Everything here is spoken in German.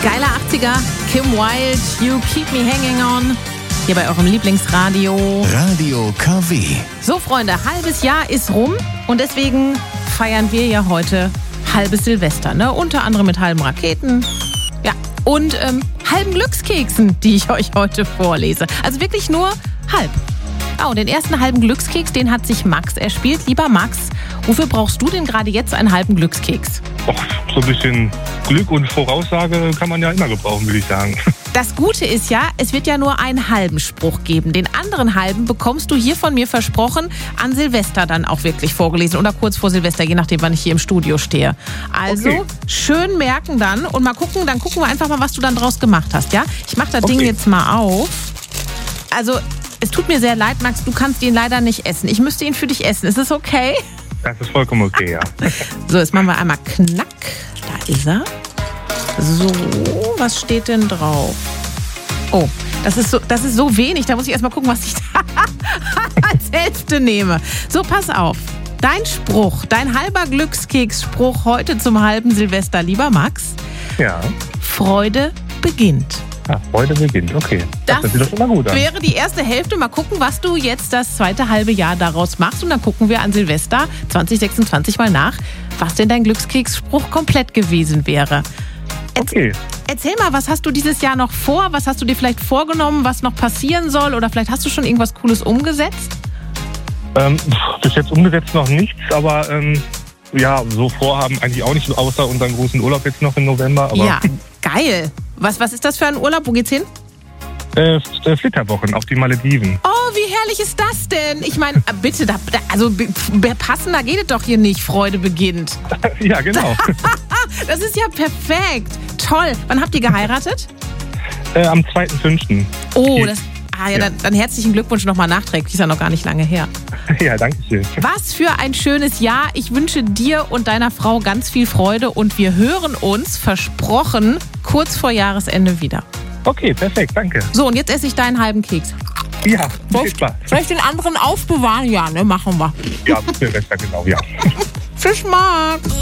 Geiler 80er, Kim Wilde, You Keep Me Hanging On. Hier bei eurem Lieblingsradio. Radio KW. So, Freunde, halbes Jahr ist rum und deswegen feiern wir ja heute halbes Silvester, ne? Unter anderem mit halben Raketen, ja, und halben Glückskeksen, die ich euch heute vorlese. Also wirklich nur halb. Oh, den ersten halben Glückskeks, den hat sich Max erspielt. Lieber Max, wofür brauchst du denn gerade jetzt einen halben Glückskeks? Och, so ein bisschen Glück und Voraussage kann man ja immer gebrauchen, würde ich sagen. Das Gute ist ja, es wird ja nur einen halben Spruch geben. Den anderen halben bekommst du hier von mir versprochen an Silvester dann auch wirklich vorgelesen oder kurz vor Silvester, je nachdem, wann ich hier im Studio stehe. Also Okay. Schön merken dann und mal gucken, dann gucken wir einfach mal, was du dann draus gemacht hast, ja? Ich mach das Ding Okay. jetzt mal auf. Also, es tut mir sehr leid, Max, du kannst ihn leider nicht essen. Ich müsste ihn für dich essen. Ist es okay? Das ist vollkommen okay, ja. So, jetzt machen wir einmal Knack. Da ist er. So, was steht denn drauf? Oh, das ist so wenig. Da muss ich erstmal gucken, was ich da als Hälfte nehme. So, pass auf. Dein Spruch, dein halber Glückskeksspruch heute zum halben Silvester, lieber Max. Ja, Freude beginnt. heute beginnt, okay. Das sieht doch schon mal gut an. wäre die erste Hälfte. Mal gucken, was du jetzt das zweite halbe Jahr daraus machst. Und dann gucken wir an Silvester 2026 mal nach, was denn dein Glückskeksspruch komplett gewesen wäre. Okay. Erzähl mal, was hast du dieses Jahr noch vor? Was hast du dir vielleicht vorgenommen, was noch passieren soll? Oder vielleicht hast du schon irgendwas Cooles umgesetzt? Bis jetzt umgesetzt noch nichts, aber ja, so Vorhaben eigentlich auch nicht, außer unseren großen Urlaub jetzt noch im November. Aber Ja, geil. Was ist das für ein Urlaub? Wo geht's hin? Flitterwochen auf die Malediven. Oh, wie herrlich ist das denn? Ich meine, bitte, passender geht es doch hier nicht. Freude beginnt. Ja, genau. Das ist ja perfekt. Toll. Wann habt ihr geheiratet? Am 2.5. Oh, Ja. dann herzlichen Glückwunsch nochmal nachträglich. Ist ja noch gar nicht lange her. Ja, danke schön. Was für ein schönes Jahr. Ich wünsche dir und deiner Frau ganz viel Freude und wir hören uns, versprochen, kurz vor Jahresende wieder. Okay, perfekt, danke. So, und jetzt esse ich deinen halben Keks. Ja, viel Spaß. Soll ich den anderen aufbewahren? Ja, ne, machen wir. Ja, Silvester, genau, ja. Tschüss, Max.